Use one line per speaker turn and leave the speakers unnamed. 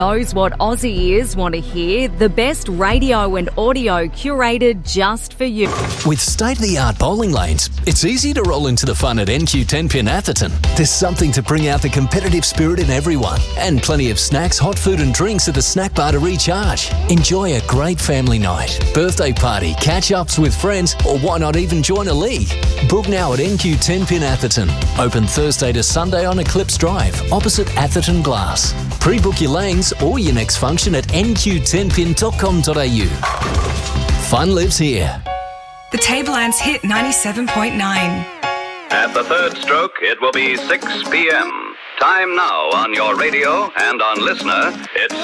Knows what Aussie ears want to hear. The best radio and audio curated just for you.
With state-of-the-art bowling lanes, it's easy to roll into the fun at NQ Tenpin Atherton. There's something to bring out the competitive spirit in everyone, and plenty of snacks, hot food and drinks at the snack bar to recharge. Enjoy a great family night, birthday party, catch-ups with friends, or why not even join a league? Book now at NQ Tenpin Atherton. Open Thursday to Sunday on Eclipse Drive, opposite Atherton Glass. Pre-book your lanes or your next function at nq10pin.com.au. Fun lives here.
The Tablelands hit 97.9.
At the third stroke, it will be 6 p.m. Time now on your radio and on Listener. It's